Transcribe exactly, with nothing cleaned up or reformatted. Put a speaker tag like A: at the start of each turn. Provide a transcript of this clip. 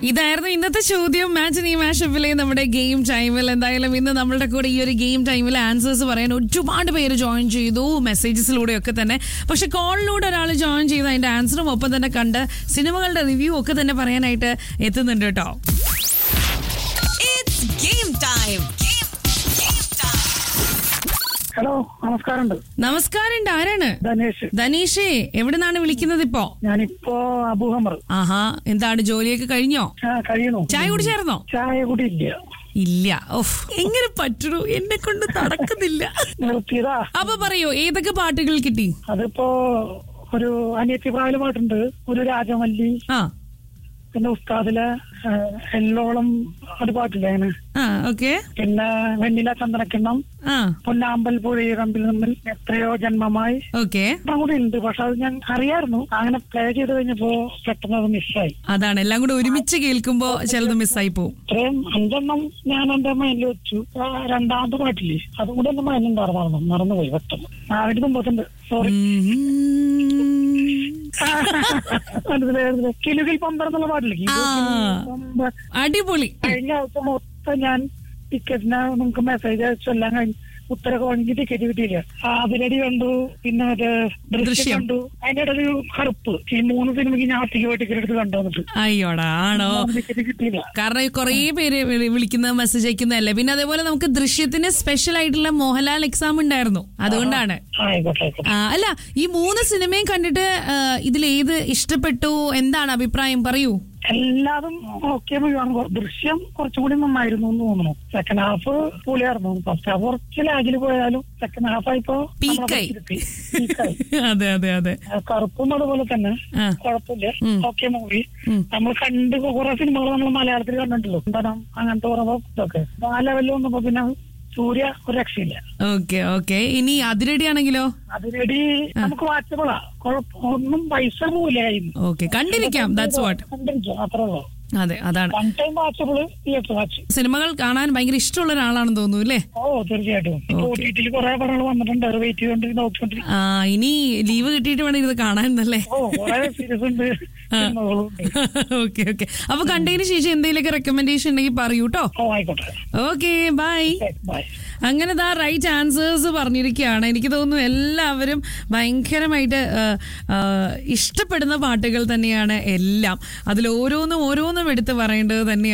A: ഇതായിരുന്നു ഇന്നത്തെ ചോദ്യം. മാച്ച് നീ മാഷപ്പിലെ നമ്മുടെ ഗെയിം ടൈമിൽ. എന്തായാലും ഇന്ന് നമ്മളുടെ കൂടെ ഈ ഒരു ഗെയിം ടൈമിൽ ആൻസേഴ്സ് പറയാൻ ഒരുപാട് പേര് ജോയിൻ ചെയ്തു, മെസ്സേജസിലൂടെ ഒക്കെ തന്നെ. പക്ഷെ കോളിലൂടെ ഒരാൾ ജോയിൻ ചെയ്ത് അതിന്റെ ആൻസറും ഒപ്പം തന്നെ കണ്ട് സിനിമകളുടെ റിവ്യൂ ഒക്കെ തന്നെ പറയാനായിട്ട് എത്തുന്നുണ്ട് കേട്ടോ.
B: ഹലോ, നമസ്കാരം.
A: നമസ്കാരം. ആരാണ്?
B: ധനേഷ്.
A: ധനീഷേ, എവിടെ നിന്നാണ് വിളിക്കുന്നത് ഇപ്പോ?
B: ഞാനിപ്പോ അബൂഹമർ.
A: ആഹാ, എന്താണ് ജോലിയൊക്കെ കഴിഞ്ഞോ?
B: കഴിയണോ?
A: ചായ കുടിച്ചായിരുന്നോ?
B: ചായ കൂടി ഇല്ല.
A: ഇല്ല. ഓഫ്, എങ്ങനെ പറ്റണു, എന്നെ കൊണ്ട് നടക്കുന്നില്ല.
B: നിർത്തിയതാ.
A: അപ്പൊ പറയൂ, ഏതൊക്കെ പാട്ടുകൾ കിട്ടി?
B: അതിപ്പോ ഒരു അനിയത്തി പ്രായ പാട്ടുണ്ട്, ഒരു രാജമല്ലി,
A: ആ
B: പിന്നെ ഉസ്താദിലെ എല്ലോളം ഒരു പാട്ടില്ലേ അങ്ങനെ.
A: ആ ഓക്കെ.
B: പിന്നെ വെണ്ണില ചന്ദനക്കിണ്ണം,
A: ആ
B: പൊന്നാമ്പൽ പുഴയിറമ്പിൽ നിന്നിൽ എത്രയോ ജന്മമായി
A: ഓക്കെ
B: കൂടി ഉണ്ട്. പക്ഷെ അത് ഞാൻ അറിയായിരുന്നു, അങ്ങനെ പ്ലേ ചെയ്ത് കഴിഞ്ഞപ്പോ പെട്ടെന്ന് അത് മിസ്സായി.
A: അതാണ്, എല്ലാം കൂടെ ഒരുമിച്ച് കേൾക്കുമ്പോ ചിലത് മിസ്സായി പോവും.
B: ഇത്രയും അഞ്ചെണ്ണം ഞാൻ എന്റെ മൈൻഡിൽ വെച്ചു. രണ്ടാമത്തെ പാട്ടില്ലേ, അതും കൂടെ എന്റെ മൈൻഡിലുണ്ടായിരുന്നു, മറന്നുപോയി പെട്ടെന്ന്. ആരുടെ മുമ്പത്തുണ്ട്, സോറി. കിലുകിൽ പമ്പർ എന്നുള്ള പാട്ടില്ലേ,
A: അടിപൊളി.
B: കഴിഞ്ഞ ആഴ്ച മൊത്തം ഞാൻ ടിക്കറ്റിന് നമുക്ക് മെസ്സേജ് അയച്ചു എല്ലാം കഴിഞ്ഞ് ഉത്തരക്ക് വാങ്ങി ടിക്കറ്റ് കിട്ടിയില്ല. അതിലടി കണ്ടു, പിന്നെ മറ്റേ ദൃശ്യം കണ്ടു. അതിന്റെ ഇടയിൽ ഒരു കറുപ്പ്. ഈ മൂന്ന് സിനിമയ്ക്ക് ഞാൻ ഒറ്റയ്ക്ക് പോയി ടിക്കറ്റ് എടുത്ത് കണ്ടു വന്നിട്ട്.
A: അയ്യോടാ, ആണോ?
B: ടിക്കറ്റ് കിട്ടിയില്ല.
A: കാരണം കുറേ പേര് വിളിക്കുന്ന മെസ്സേജ് അയക്കുന്നതല്ലേ. പിന്നെ അതേപോലെ നമുക്ക് ദൃശ്യത്തിന് സ്പെഷ്യൽ ആയിട്ടുള്ള മോഹൻലാൽ എക്സാം ഉണ്ടായിരുന്നു, അതുകൊണ്ടാണ്. അല്ല, ഈ മൂന്ന് സിനിമയും കണ്ടിട്ട് ഇതിലേത് ഇഷ്ടപ്പെട്ടു, എന്താണ് അഭിപ്രായം, പറയൂ.
B: എല്ലാതും ഓക്കെ. ദൃശ്യം കുറച്ചുകൂടി നന്നായിരുന്നു എന്ന് തോന്നുന്നു. Second half പൊളിയായിരുന്നു. ഫസ്റ്റ് ഹാഫ് കുറച്ച് ലാഗിൽ പോയാലും സെക്കൻഡ് ഹാഫ് ആയിപ്പോ
A: പീക്കായി. അതെ അതെ അതെ.
B: കറുപ്പും അതുപോലെ തന്നെ കുഴപ്പമില്ല, ഓക്കെ മൂവി. നമ്മൾ കണ്ട് കുറെ സിനിമകൾ നമ്മൾ മലയാളത്തിൽ കണ്ടിട്ടുള്ളൂ, എന്താണ് അങ്ങനത്തെ കുറെ ഇതൊക്കെ. ആ ലെവലിൽ വന്നപ്പോ പിന്നെ സൂര്യ ഒരു രക്ഷയില്ല.
A: Okay okay. ഇനി അതിരടി ആണെങ്കിലോ?
B: അതിരടി നമുക്ക് വാച്ചബിളാ, കുഴപ്പം, ഒന്നും പൈസ പോലായിരുന്നു.
A: ഓക്കെ, കണ്ടിരിക്കാം. That's what.
B: കണ്ടിരിക്കാം, അത്രേ ഉള്ളൂ.
A: അതെ, അതാണ്.
B: One time വാച്ചബിള്, theatre watch.
A: സിനിമകൾ കാണാൻ ഭയങ്കര ഇഷ്ടമുള്ള ഒരാളാണെന്ന് തോന്നുന്നു അല്ലേ?
B: ഓ തീർച്ചയായിട്ടും. കുറെ പടങ്ങൾ വന്നിട്ടുണ്ട്, വെയിറ്റ് ചെയ്തോണ്ട് നോക്കിക്കൊണ്ടിരിക്കും.
A: ആ, ഇനി ലീവ് കിട്ടിയിട്ട് വേണം ഇത് കാണാനല്ലേ?
B: ഓ കുറെ സീരീസ് ഉണ്ട്.
A: Okay okay. അപ്പൊ കണ്ടതിന് ശേഷം എന്തെങ്കിലുമൊക്കെ റെക്കമെൻഡേഷൻ ഉണ്ടെങ്കിൽ പറയൂ കേട്ടോ.
B: ഓ ആയിക്കോട്ടെ.
A: Okay, by.
B: ബൈ.
A: അങ്ങനെ ദാ റൈറ്റ് ആൻസേഴ്സ് പറഞ്ഞിരിക്കുകയാണ്. എനിക്ക് തോന്നുന്നു എല്ലാവരും ഭയങ്കരമായിട്ട് ഇഷ്ടപ്പെടുന്ന പാട്ടുകൾ തന്നെയാണ് എല്ലാം. അതിൽ ഓരോന്നും ഓരോന്നും എടുത്ത് പറയേണ്ടത് തന്നെയാണ്.